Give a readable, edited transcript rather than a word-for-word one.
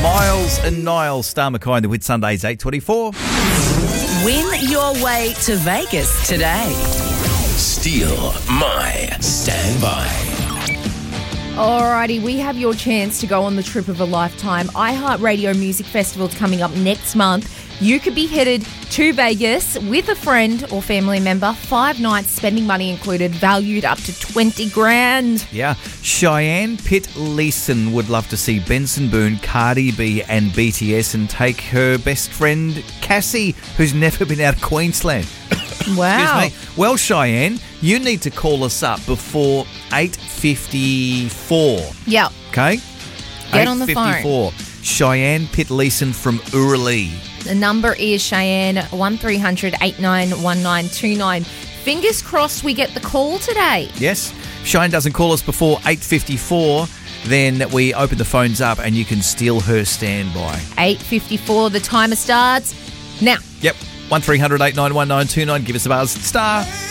Miles and Niles, Star McCoy, the Whitsundays, 8:24. Win your way to Vegas today. Steal my standby. Alrighty, we have your chance to go on the trip of a lifetime. iHeartRadio Music Festival is coming up next month. You could be headed to Vegas with a friend or family member. 5 nights, spending money included, valued up to 20 grand. Yeah. Cheyenne Pitt Leeson would love to see Benson Boone, Cardi B and BTS and take her best friend Cassie, who's never been out of Queensland. Wow. Excuse me. Well, Cheyenne, you need to call us up before 8:54. Yeah. Okay? Get on the phone. 8:54. Cheyenne Pitt Leeson from Urali. The number is Cheyenne, 1300 891929. Fingers crossed we get the call today. Yes. Cheyenne doesn't call us before 8:54. Then we open the phones up and you can steal her standby. 8:54, the timer starts now. Yep. 1300 891929. Give us a buzz. Star